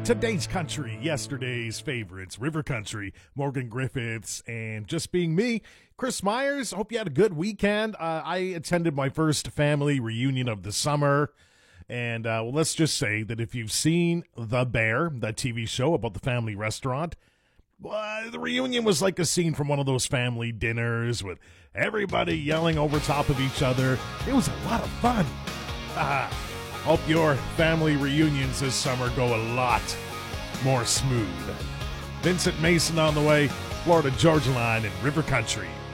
Today's country, yesterday's favorites, River Country, Morgan Griffiths, and just being me, Chris Myers. Hope you had a good weekend. I attended my first family reunion of the summer. And well, let's just say that if you've seen The Bear, that TV show about the family restaurant, the reunion was like a scene from one of those family dinners with everybody yelling over top of each other. It was a lot of fun. Hope your family reunions this summer go a lot more smooth. Vincent Mason on the way, Florida Georgia Line and River Country.